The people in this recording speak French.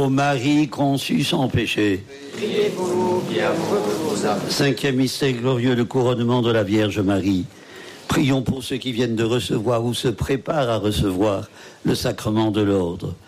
Ô Marie conçue sans péché. Priez pour nous qui avons vos âmes. Cinquième mystère glorieux, le couronnement de la Vierge Marie. Prions pour ceux qui viennent de recevoir ou se préparent à recevoir le sacrement de l'ordre.